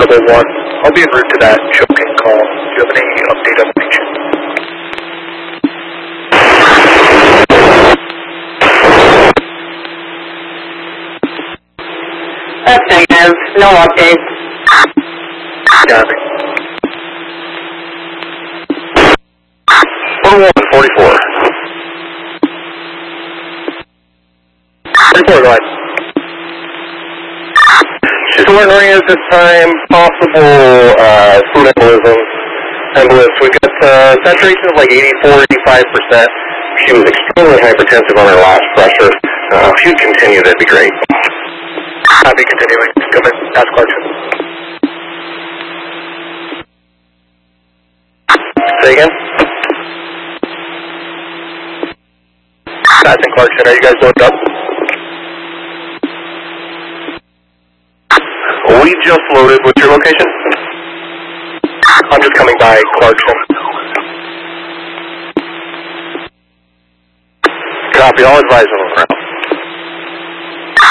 Level 1, I'll be en route to that choking call. Do you have any update on the patient? That's negative. No updates. Copy. 144. 44, go ahead. She's wondering at this time possible food embolism. We got saturation of like 84, 85%. She was extremely hypertensive on her last pressure. If you'd continue, that'd be great. Happy continuing. Come in. Ask Clarkson. Say again? Passing Clarkson. Are you guys loaded up? We just loaded. What's your location? I'm just coming by Clarkson. Copy. I'll advise them around.